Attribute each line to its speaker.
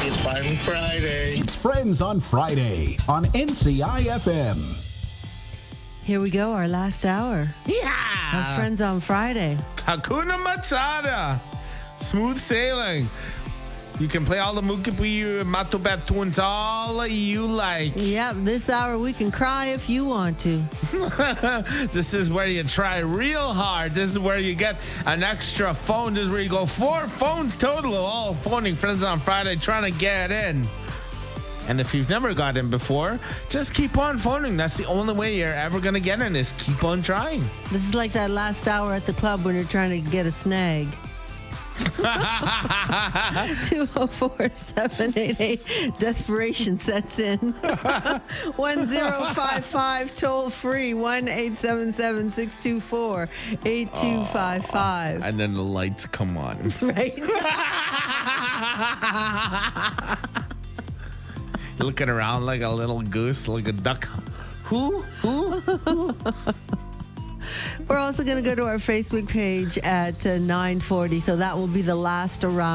Speaker 1: It's Fun Friday.
Speaker 2: It's Friends on Friday on NCIFM.
Speaker 3: Here we go, our last hour of
Speaker 4: Yeah.
Speaker 3: Friends on Friday.
Speaker 4: Hakuna Matata. Smooth sailing. You can play all the Mukipi Matobat tunes all you like.
Speaker 3: Yep, this hour we can cry if you want to.
Speaker 4: This is where you try real hard. This is where you get an extra phone. This is where you go 4 phones total, all phoning Friends on Friday trying to get in. And if you've never got in before, just keep on phoning. That's the only way you're ever going to get in is keep on trying.
Speaker 3: This is like that last hour at the club when you're trying to get a snag. 204-788 desperation sets in. 1055 toll free 1-877-624-8255.
Speaker 4: And then the lights come on.
Speaker 3: Right?
Speaker 4: Looking around like a little goose, like a duck. Who?
Speaker 3: We're also going to go to our Facebook page at 9:40, so that will be the last around.